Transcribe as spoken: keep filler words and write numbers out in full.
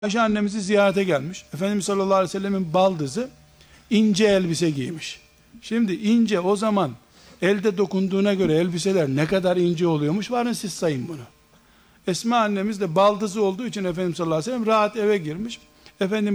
Ayşe annemizi ziyarete gelmiş. Efendimiz sallallahu aleyhi ve sellemin baldızı ince elbise giymiş. Şimdi ince o zaman elde dokunduğuna göre elbiseler ne kadar ince oluyormuş, varın siz sayın bunu. Esma annemiz de baldızı olduğu için Efendimiz sallallahu aleyhi ve sellem rahat eve girmiş. Efendim